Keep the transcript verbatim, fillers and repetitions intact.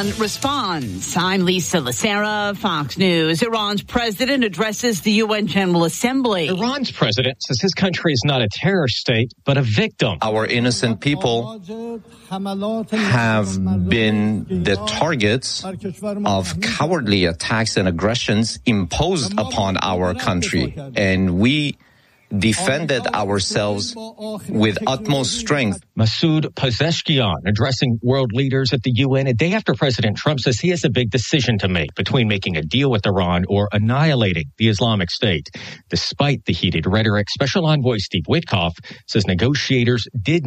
Iran responds. I'm Lisa Lacera, Fox News. Iran's president addresses the U N General Assembly. Iran's president says his country is not a terror state, but a victim. Our innocent people have been the targets of cowardly attacks and aggressions imposed upon our country, and we defended ourselves with utmost strength. Masoud Pezeshkian addressing world leaders at the U N a day after President Trump says he has a big decision to make between making a deal with Iran or annihilating the Islamic State. Despite the heated rhetoric, Special Envoy Steve Witkoff says negotiators did